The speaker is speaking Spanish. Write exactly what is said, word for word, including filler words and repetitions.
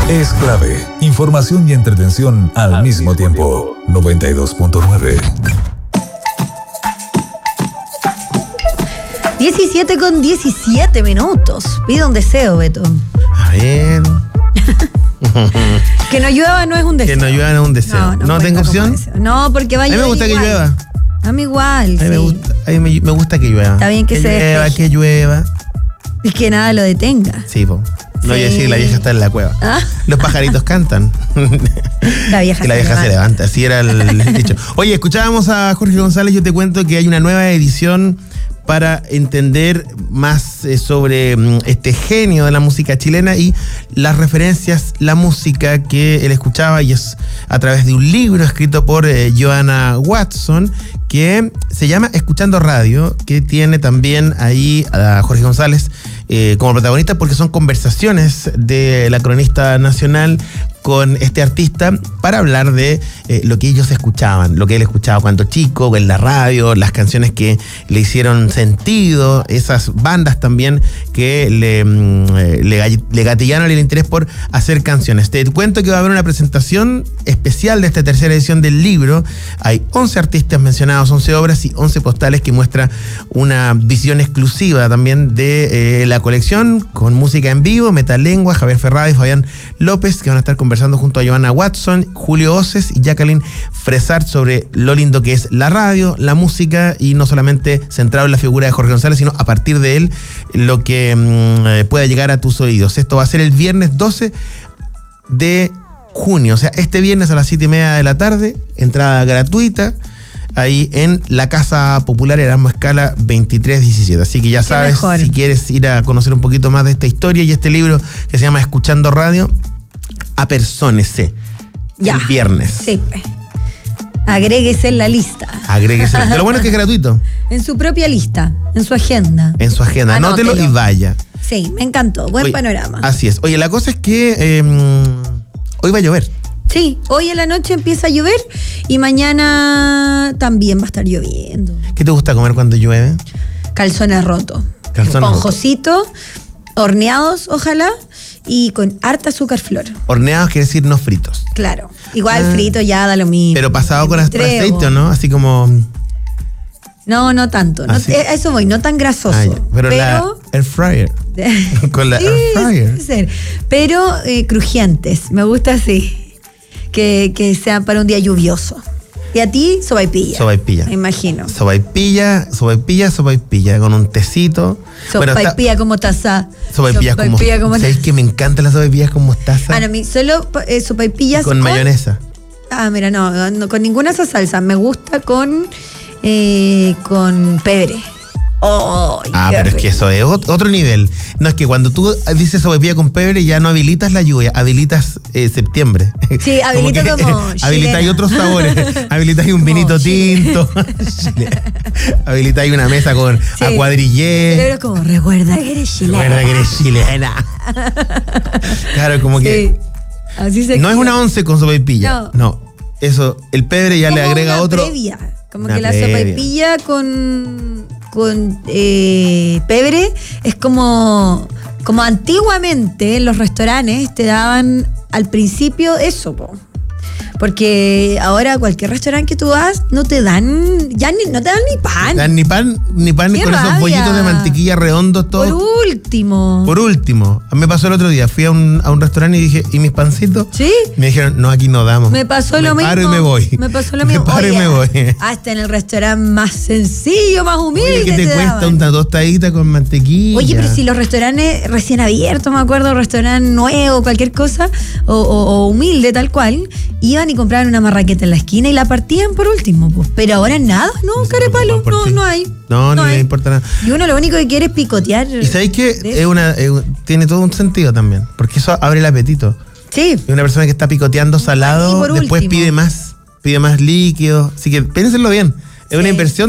es clave. Información y entretención al, al mismo tiempo. tiempo. noventa y dos punto nueve. diecisiete con diecisiete minutos. Pide un deseo, Beto. A ver. Que no llueva no es un deseo. Que no llueva no es un deseo. ¿No, no, no tengo opción? No, porque va a llover. A mí me gusta igual. que llueva. A mí igual. A mí, sí. me, gusta, a mí me, me gusta que llueva. Está bien que, que se llueva, despeje. que llueva. Y que nada lo detenga. Sí, po. No voy a Sí. decir que la vieja está en la cueva. ¿Ah? Los pajaritos cantan. La vieja, que la vieja se, se levanta. Así era el dicho. Oye, escuchábamos a Jorge González. Yo te cuento que hay una nueva edición para entender más eh, sobre mm, este genio de la música chilena y las referencias, la música que él escuchaba, y es a través de un libro escrito por eh, Joanna Watson, que se llama Escuchando Radio, que tiene también ahí a Jorge González eh, como protagonista, porque son conversaciones de la cronista nacional con este artista para hablar de eh, lo que ellos escuchaban, lo que él escuchaba cuando chico, en la radio, las canciones que le hicieron sentido, esas bandas también que le, le, le gatillaron el interés por hacer canciones. Te cuento que va a haber una presentación especial de esta tercera edición del libro. Hay once artistas mencionados, once obras y once postales que muestra una visión exclusiva también de eh, la colección, con música en vivo, Metalengua, Javier Ferrada y Fabián López, que van a estar conversando junto a Joanna Watson, Julio Oces y Jacqueline Fresart sobre lo lindo que es la radio, la música, y no solamente centrado en la figura de Jorge González, sino a partir de él lo que mmm, pueda llegar a tus oídos. Esto va a ser el viernes doce de junio, o sea, este viernes a las siete y media de la tarde, entrada gratuita, ahí en la Casa Popular Erasmo Escala veintitrés diecisiete. Así que ya sabes, si quieres ir a conocer un poquito más de esta historia y este libro que se llama Escuchando Radio, apersónese. Ya. El viernes. Sí. Agréguese en la lista. Agréguese. Pero lo bueno es que es gratuito. En su propia lista, en su agenda. En su agenda. Anótelo, Anótelo y vaya. Sí, me encantó. Buen Oye, panorama. Así es. Oye, la cosa es que eh, hoy va a llover. Sí, hoy en la noche empieza a llover y mañana también va a estar lloviendo. ¿Qué te gusta comer cuando llueve? Calzones rotos. Calzones Esponjositos, horneados, ojalá, y con harta azúcar flor. Horneados quiere decir no fritos. Claro. Igual ah, frito ya da lo mismo. Pero pasado con aceite, ¿no? Así como... No, no tanto. No, a eso voy, no tan grasoso. Ah, pero, pero la air fryer. Con la sí, air fryer. Puede ser. Pero eh, crujientes. Me gusta así. Que, que sean para un día lluvioso. Y a ti, sopaipilla. Sopaipilla. Me imagino. Sopaipilla, sopaipilla, sopaipilla. Con un tecito. Sopaipilla bueno, con mostaza. Sopaipilla con mostaza. ¿Sabéis que me encantan las sopaipillas con mostaza? Ah, no, a mí solo eh, sopaipillas con, con mayonesa. Ah, mira, no, no, con ninguna de esas salsas. Me gusta con, eh, con pebre. Oh, ah, pero rico. Es que eso es otro nivel. No, es que cuando tú dices sopaipilla con pebre ya no habilitas la lluvia, habilitas eh, septiembre. Sí, habilitas como, como habilitas otros sabores. Habilitas un vinito oh, tinto. Habilitas una mesa con sí. acuadrillé. Pero es como, recuerda que eres chilena. Recuerda que eres chilena. Claro, como que... Sí. Así se no queda. Es una once con sopaipilla. No. No. Eso, el pebre ya como le agrega una otro... Previa. Como una que la previa. sopaipilla con... con eh, pebre es como como antiguamente los restaurantes te daban al principio eso, po. Porque ahora cualquier restaurante que tú vas no te dan ya ni, no te dan ni pan. Dan ni pan, ni pan Qué con rabia. Esos bollitos de mantequilla redondos todos. Por último. Por último. A mí me pasó el otro día. Fui a un, a un restaurante y dije, ¿y mis pancitos? Sí. Me dijeron, no, aquí no damos. Me pasó me lo mismo. Me paro y me voy. Me pasó lo mismo. Me paro Oye, y me voy. Hasta en el restaurante más sencillo, más humilde. Oye, ¿qué te, te cuesta daban? una tostadita con mantequilla? Oye, pero si los restaurantes recién abiertos, me acuerdo, restaurante nuevo, cualquier cosa, o, o, o humilde, tal cual, iban y compraban una marraqueta en la esquina y la partían por último, pues. Pero ahora nada, no, carepalo, no, no hay. No, no, no le importa nada. Y uno lo único que quiere es picotear. Y sabéis que es una, es, tiene todo un sentido también, porque eso abre el apetito. Sí. Y una persona que está picoteando salado, después último. pide más, pide más líquido. Así que piénsenlo bien. Es sí. una inversión